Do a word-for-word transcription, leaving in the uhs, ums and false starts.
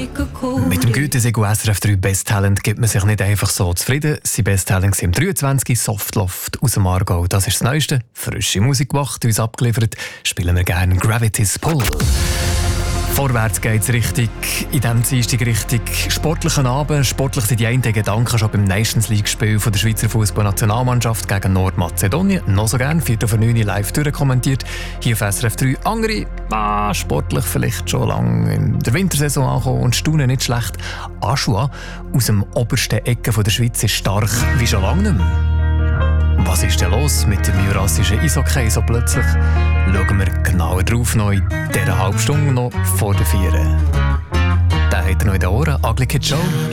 Mit dem Gütesiegel S R F drei Best Talent gibt man sich nicht einfach so zufrieden. Sein Best Talent im dreiundzwanzig Softloft aus dem Aargau. Das ist das Neueste. Frische Musik gemacht, uns abgeliefert. Spielen wir gerne Gravity's Pull. Vorwärts geht es richtig, in diesem Dienstag richtig sportlichen Abend. Sportlich sind die einen Gedanken schon beim Nations League-Spiel der Schweizer Fußballnationalmannschaft gegen Nordmazedonien. Noch so gerne, vier vor neun live durchkommentiert. Hier auf S R F drei. Andere, ah, sportlich vielleicht schon lange in der Wintersaison angekommen und staunen nicht schlecht. Aschua aus dem obersten Ecke der Schweiz ist stark wie schon lange nicht mehr. Was ist denn los mit dem jurassischen Eishockey so plötzlich? Schauen wir genauer drauf noch in dieser halben Stunde noch vor der Vieren. Den habt ihr noch in den Ohren. Ugly Kid Show.